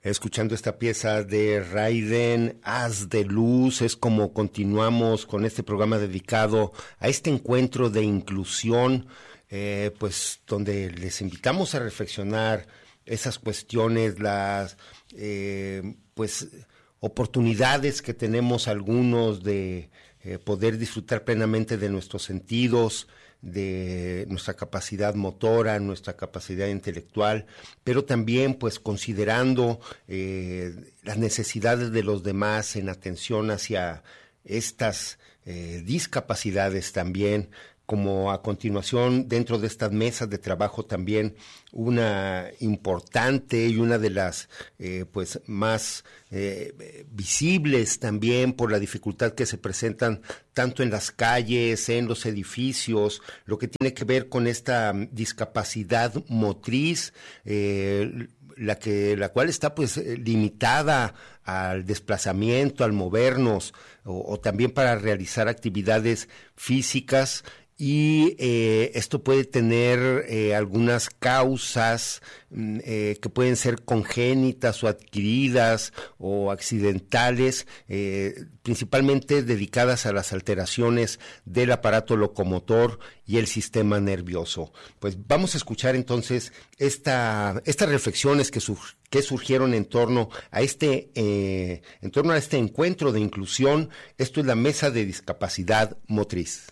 Escuchando esta pieza de Raiden, Haz de Luz, es como continuamos con este programa dedicado a este encuentro de inclusión, pues donde les invitamos a reflexionar esas cuestiones, las pues oportunidades que tenemos algunos de poder disfrutar plenamente de nuestros sentidos, de nuestra capacidad motora, nuestra capacidad intelectual, pero también pues considerando las necesidades de los demás en atención hacia estas discapacidades también, como a continuación dentro de estas mesas de trabajo también una importante y una de las pues más visibles también por la dificultad que se presentan tanto en las calles, en los edificios, lo que tiene que ver con esta discapacidad motriz, la cual está pues limitada al desplazamiento, al movernos o también para realizar actividades físicas. Y esto puede tener algunas causas que pueden ser congénitas o adquiridas o accidentales, principalmente dedicadas a las alteraciones del aparato locomotor y el sistema nervioso. Pues vamos a escuchar entonces estas reflexiones que surgieron en torno a este encuentro de inclusión. Esto es la Mesa de Discapacidad Motriz.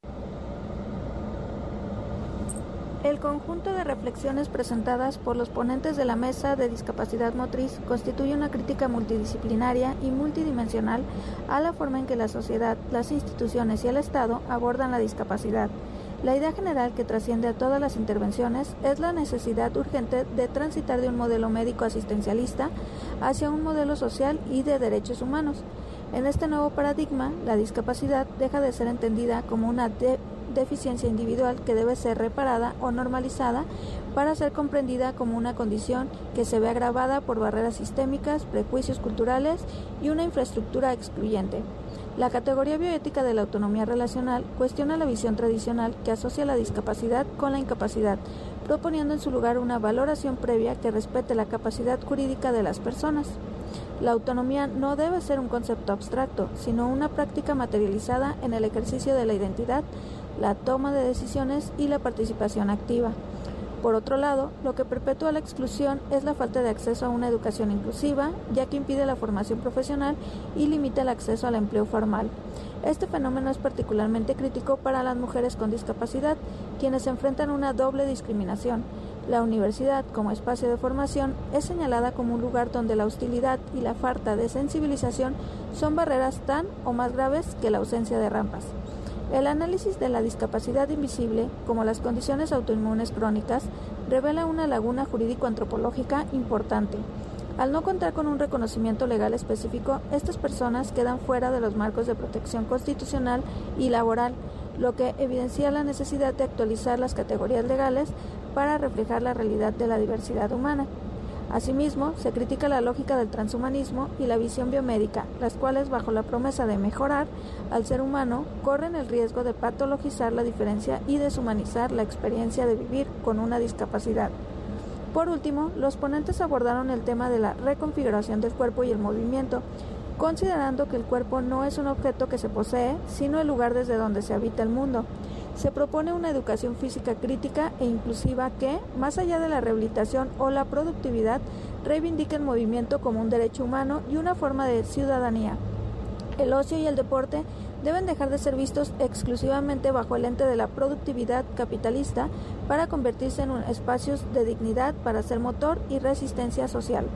El conjunto de reflexiones presentadas por los ponentes de la Mesa de Discapacidad Motriz constituye una crítica multidisciplinaria y multidimensional a la forma en que la sociedad, las instituciones y el Estado abordan la discapacidad. La idea general que trasciende a todas las intervenciones es la necesidad urgente de transitar de un modelo médico asistencialista hacia un modelo social y de derechos humanos. En este nuevo paradigma, la discapacidad deja de ser entendida como una deficiencia individual que debe ser reparada o normalizada para ser comprendida como una condición que se ve agravada por barreras sistémicas, prejuicios culturales y una infraestructura excluyente. La categoría bioética de la autonomía relacional cuestiona la visión tradicional que asocia la discapacidad con la incapacidad, proponiendo en su lugar una valoración previa que respete la capacidad jurídica de las personas. La autonomía no debe ser un concepto abstracto, sino una práctica materializada en el ejercicio de la identidad, la toma de decisiones y la participación activa. Por otro lado, lo que perpetúa la exclusión es la falta de acceso a una educación inclusiva, ya que impide la formación profesional y limita el acceso al empleo formal. Este fenómeno es particularmente crítico para las mujeres con discapacidad, quienes enfrentan una doble discriminación. La universidad, como espacio de formación, es señalada como un lugar donde la hostilidad y la falta de sensibilización son barreras tan o más graves que la ausencia de rampas. El análisis de la discapacidad invisible, como las condiciones autoinmunes crónicas, revela una laguna jurídico-antropológica importante. Al no contar con un reconocimiento legal específico, estas personas quedan fuera de los marcos de protección constitucional y laboral, lo que evidencia la necesidad de actualizar las categorías legales para reflejar la realidad de la diversidad humana. Asimismo, se critica la lógica del transhumanismo y la visión biomédica, las cuales, bajo la promesa de mejorar al ser humano, corren el riesgo de patologizar la diferencia y deshumanizar la experiencia de vivir con una discapacidad. Por último, los ponentes abordaron el tema de la reconfiguración del cuerpo y el movimiento, considerando que el cuerpo no es un objeto que se posee, sino el lugar desde donde se habita el mundo. Se propone una educación física crítica e inclusiva que, más allá de la rehabilitación o la productividad, reivindique el movimiento como un derecho humano y una forma de ciudadanía. El ocio y el deporte deben dejar de ser vistos exclusivamente bajo el lente de la productividad capitalista para convertirse en espacios de dignidad para ser motor y resistencia social.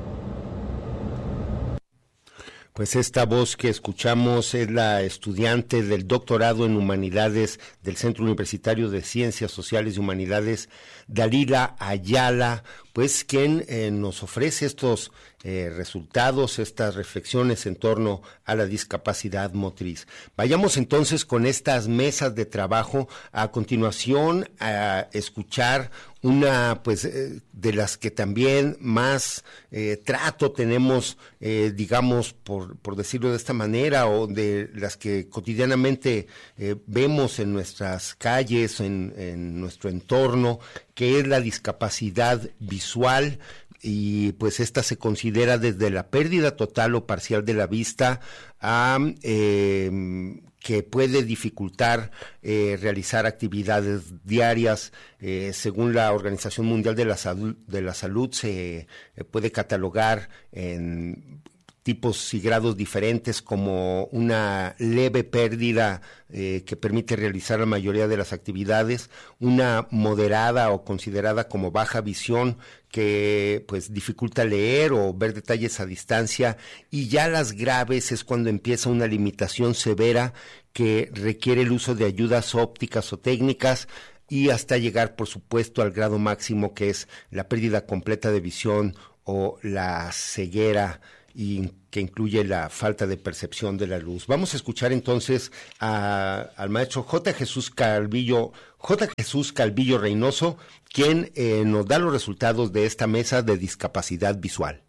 Pues esta voz que escuchamos es la estudiante del doctorado en Humanidades del Centro Universitario de Ciencias Sociales y Humanidades, Dalila Ayala, pues quien nos ofrece estos resultados, estas reflexiones en torno a la discapacidad motriz. Vayamos entonces con estas mesas de trabajo a continuación a escuchar una pues de las que también más trato tenemos, digamos, por decirlo de esta manera, o de las que cotidianamente vemos en nuestras calles, en nuestro entorno, que es la discapacidad visual. y pues esta se considera desde la pérdida total o parcial de la vista a que puede dificultar realizar actividades diarias. Según la Organización Mundial de la Salud se puede catalogar en tipos y grados diferentes, como una leve pérdida que permite realizar la mayoría de las actividades, una moderada o considerada como baja visión que pues dificulta leer o ver detalles a distancia, y ya las graves es cuando empieza una limitación severa que requiere el uso de ayudas ópticas o técnicas, y hasta llegar, por supuesto, al grado máximo, que es la pérdida completa de visión o la ceguera, y que incluye la falta de percepción de la luz. Vamos a escuchar entonces al maestro J. Jesús Calvillo Reynoso, quien nos da los resultados de esta mesa de discapacidad visual.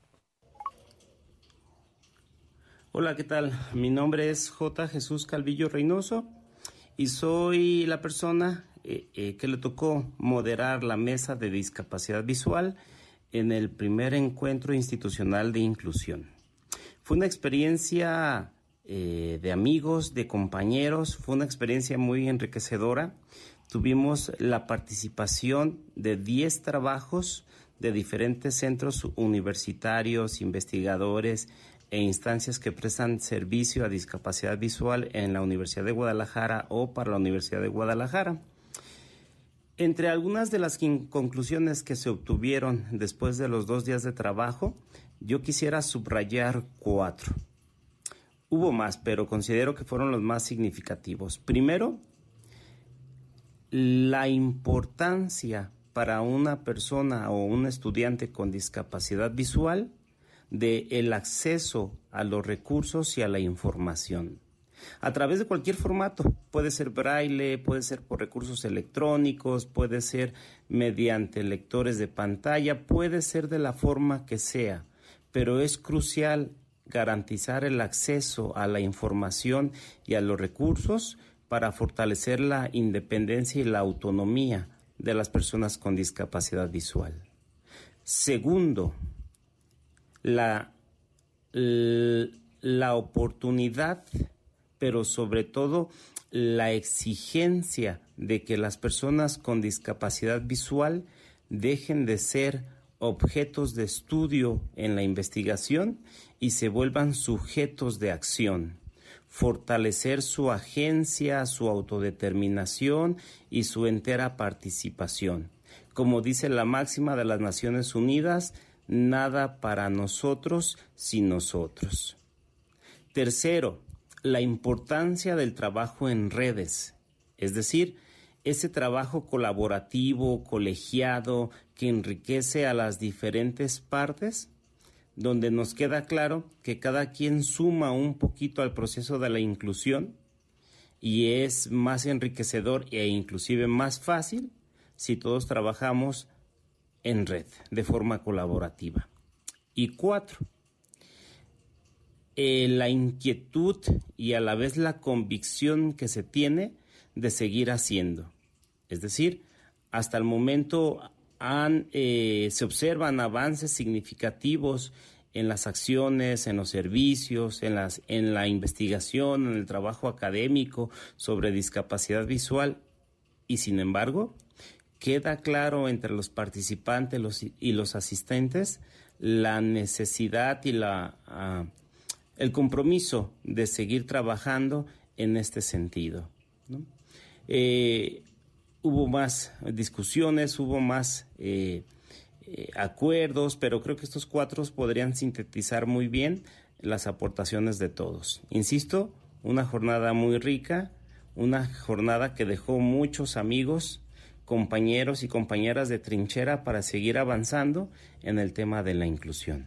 Hola, ¿qué tal? Mi nombre es J. Jesús Calvillo Reynoso y soy la persona que le tocó moderar la mesa de discapacidad visual en el primer encuentro institucional de inclusión. Fue una experiencia de amigos, de compañeros, fue una experiencia muy enriquecedora. Tuvimos la participación de 10 trabajos de diferentes centros universitarios, investigadores e instancias que prestan servicio a discapacidad visual en la Universidad de Guadalajara o para la Universidad de Guadalajara. Entre algunas de las conclusiones que se obtuvieron después de los 2 días de trabajo, yo quisiera subrayar 4. Hubo más, pero considero que fueron los más significativos. Primero, la importancia para una persona o un estudiante con discapacidad visual de el acceso a los recursos y a la información. A través de cualquier formato, puede ser braille, puede ser por recursos electrónicos, puede ser mediante lectores de pantalla, puede ser de la forma que sea, pero es crucial garantizar el acceso a la información y a los recursos para fortalecer la independencia y la autonomía de las personas con discapacidad visual. Segundo, la oportunidad, pero sobre todo la exigencia de que las personas con discapacidad visual dejen de ser objetos de estudio en la investigación y se vuelvan sujetos de acción. Fortalecer su agencia, su autodeterminación y su entera participación. Como dice la máxima de las Naciones Unidas, nada para nosotros sin nosotros. Tercero, la importancia del trabajo en redes, es decir, ese trabajo colaborativo, colegiado, que enriquece a las diferentes partes, donde nos queda claro que cada quien suma un poquito al proceso de la inclusión y es más enriquecedor e inclusive más fácil si todos trabajamos en red, de forma colaborativa. Y 4, la inquietud y a la vez la convicción que se tiene de seguir haciendo. Es decir, hasta el momento se observan avances significativos en las acciones, en los servicios, en la investigación, en el trabajo académico sobre discapacidad visual, y sin embargo, queda claro entre los participantes y los asistentes la necesidad y el compromiso de seguir trabajando en este sentido, ¿no? Hubo más discusiones, hubo más acuerdos, pero creo que estos 4 podrían sintetizar muy bien las aportaciones de todos. Insisto, una jornada muy rica, una jornada que dejó muchos amigos, compañeros y compañeras de trinchera para seguir avanzando en el tema de la inclusión.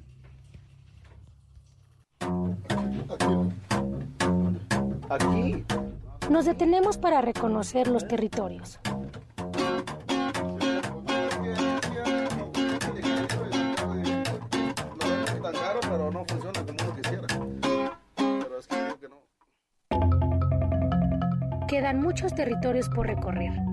Aquí. Nos detenemos para reconocer los territorios. Quedan muchos territorios por recorrer.